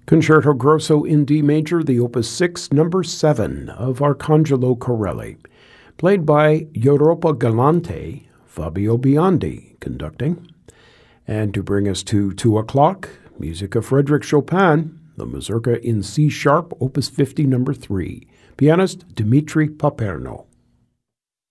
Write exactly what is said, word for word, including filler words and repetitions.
Concerto Grosso in D major, the Opus six, number seven of Arcangelo Corelli, played by Europa Galante, Fabio Biondi conducting. And to bring us to two o'clock, music of Frédéric Chopin, the Mazurka in C sharp, Opus fifty, number three, pianist Dimitri Paperno.